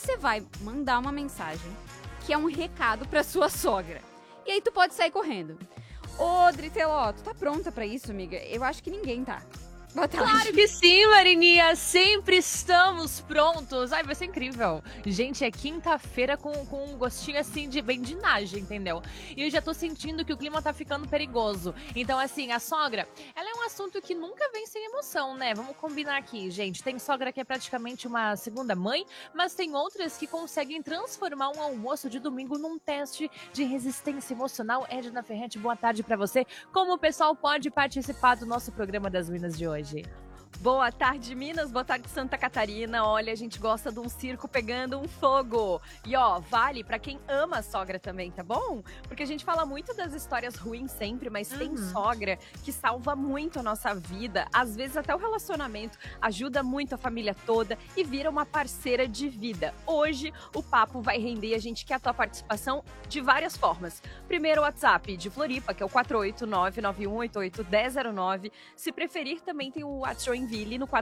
você vai mandar uma mensagem que é um recado pra sua sogra. E aí tu pode sair correndo. Ô, Driteló, tu tá pronta pra isso, amiga? Eu acho que ninguém tá. Boa tarde. Claro que sim, Marininha. Sempre estamos prontos. Ai, vai ser incrível. Gente, é quinta-feira com um gostinho assim de bendinagem, entendeu? E eu já tô sentindo que o clima tá ficando perigoso. Então, assim, a sogra, ela é um assunto que nunca vem sem emoção, né? Vamos combinar aqui, gente. Tem sogra que é praticamente uma segunda mãe, mas tem outras que conseguem transformar um almoço de domingo num teste de resistência emocional. Edna Ferretti, boa tarde pra você. Como o pessoal pode participar do nosso programa das Minas de hoje? Boa tarde, Minas. Boa tarde, Santa Catarina. Olha, a gente gosta de um circo pegando um fogo. E ó, vale pra quem ama a sogra também, tá bom? Porque a gente fala muito das histórias ruins sempre, mas tem sogra que salva muito a nossa vida. Às vezes até o relacionamento, ajuda muito a família toda e vira uma parceira de vida. Hoje o papo vai render, a gente quer a tua participação de várias formas. Primeiro o WhatsApp de Floripa, que é o 489-9188-1009. Se preferir, também tem o WhatsApp Joinville no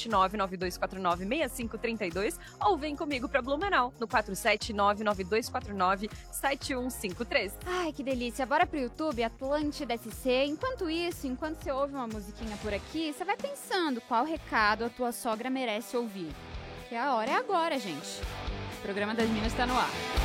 47992496532 ou vem comigo pra Blumenau no 47992497153. Ai, que delícia. Bora pro YouTube, Atlântida SC. Enquanto isso, enquanto você ouve uma musiquinha por aqui, você vai pensando qual recado a tua sogra merece ouvir. Que a hora é agora, gente. O programa das Minas tá no ar.